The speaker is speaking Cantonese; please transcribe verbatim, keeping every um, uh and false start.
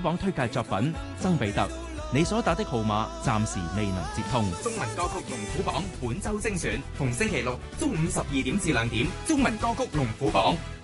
榜推介作品《曾比特》，你所打的號碼暫時未能接通。 中文歌曲龍虎榜本周精選，逢星期六中午十二點至兩點，中文歌曲龍虎榜。